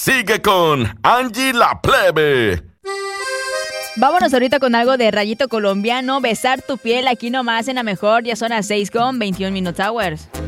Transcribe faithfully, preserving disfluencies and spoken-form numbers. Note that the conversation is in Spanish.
Sigue con Angie la Plebe. Vámonos ahorita con algo de Rayito Colombiano, Besar tu piel, aquí nomás en la mejor. Ya son las seis con veintiún Minute Hours.